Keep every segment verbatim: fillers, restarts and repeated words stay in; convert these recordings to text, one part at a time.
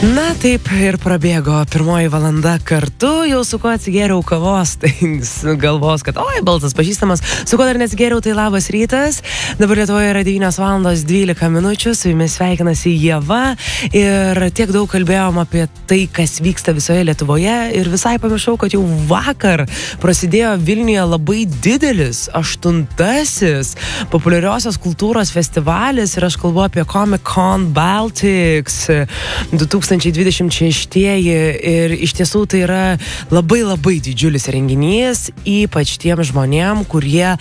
Na taip ir prabėgo pirmoji valanda kartu, jau su kuo atsigėriau kavos, tai galvos, kad oi, balsas pažįstamas, su kuo dar neatsigėriau, tai labas rytas. Dabar Lietuvoje yra devynios valandos dvylika minučių, su jumis sveikinasi Ieva ir tiek daug kalbėjom apie tai, kas vyksta visoje Lietuvoje ir visai pamiršau, kad jau vakar prasidėjo Vilniuje labai didelis aštuntasis populiariosios kultūros festivalis ir aš kalbu apie Comic Con Baltics du tūkstančiai dvidešimt šeštieji ir iš tiesų tai yra labai labai didžiulis renginys, ypač tiem žmonėm, kurie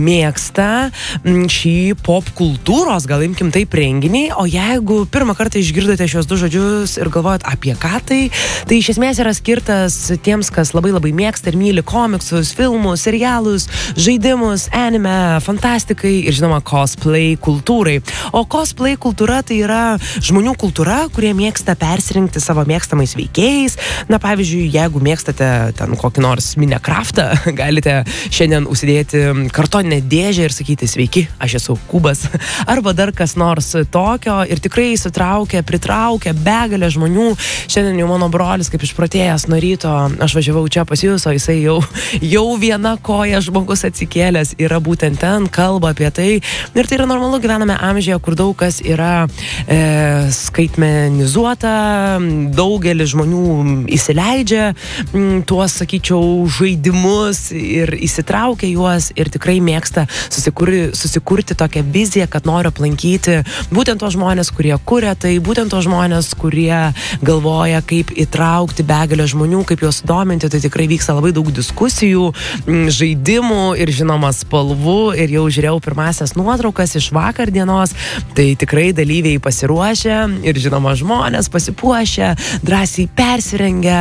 mėgsta šį pop kultūros, gal imkim taip, renginį, o jeigu pirmą kartą išgirdote šios du žodžius ir galvojat apie ką tai, tai iš esmės yra skirtas tiems, kas labai labai mėgsta ir myli komiksus, filmus, serialus, žaidimus, anime, fantastikai ir žinoma cosplay kultūrai. O cosplay kultūra tai yra žmonių kultūra, kurie mėgsta persirinkti savo mėgstamais veikėjais. Na, pavyzdžiui, jeigu mėgstate ten kokį nors Minecraftą, galite šiandien užsidėti kartoninę dėžę ir sakyti sveiki, aš esu Kubas. Arba dar kas nors tokio ir tikrai įsitraukia, pritraukia begalę žmonių. Šiandien jau mano brolis, kaip išprotėjęs nuo ryto, aš važiavau čia pas jūs, o jisai jau, jau viena koja žmogus atsikėlęs yra būtent ten, kalba apie tai. Ir tai yra normalu, gyvename amžiuje, kur daug kas yra e, skaitmenizuota, daugelis žmonių įsileidžia m, tuos, sakyčiau, žaidimus ir įsitraukia juos ir tikrai mėgsta susikuri, susikurti tokią viziją, kad nori aplankyti būtent tos žmonės, kurie kuria, tai būtent tos žmonės, kurie galvoja, kaip įtraukti begalę žmonių, kaip juos dominti, tai tikrai vyksta labai daug diskusijų, m, žaidimų ir žinoma spalvų ir jau žiūrėjau pirmasias nuotraukas iš vakar dienos, tai tikrai dalyviai pasiruošę ir žinoma žmonės pasipuošę, drąsiai persirengę,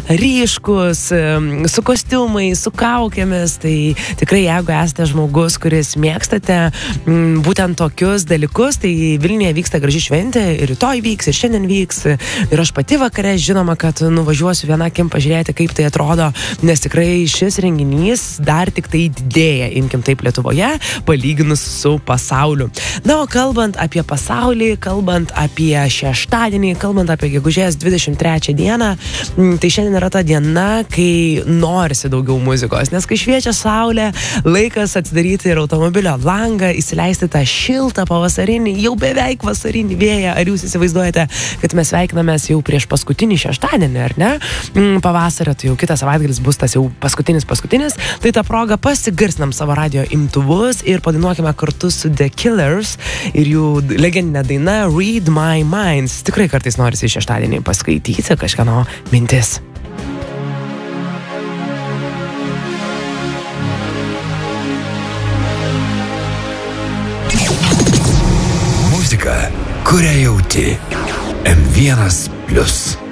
ryškus, su kostiumais, su kaukėmis, tai tikrai jeigu esate žmogus, kuris mėgstate m, būtent tokius dalykus, tai Vilniuje vyksta graži šventė ir rytoj vyks, ir šiandien vyks, ir aš pati vakare žinoma, kad nuvažiuosiu vieną akim pažiūrėti, kaip tai atrodo, nes tikrai šis renginys dar tik tai didėja, imkim taip Lietuvoje, palyginus su pasauliu. Na, o kalbant apie pasaulį, kalbant apie šeštadienį, kalbant apie gegužės dvidešimt trečią dieną, tai šiandien yra ta diena, kai norisi daugiau muzikos, nes kai šviečia saulė, laikas atsidaryti ir automobilio langą, įsileisti tą šiltą pavasarinį, jau beveik vasarinį vėją. Ar jūs įsivaizduojate, kad mes sveikinamės jau prieš paskutinį šeštadienį, ar ne? Pavasario, tai jau kitas savaitgalis bus tas jau paskutinis paskutinis, tai tą progą pasigarsinam savo radio imtuvus ir padainuokime kartu su The Killers ir jų legendinė daina Read My Minds. Tikrai kartais norisi šeštadienį paskaityti kažkieno mintis. Muzika, kurią jauti. M vienas plius.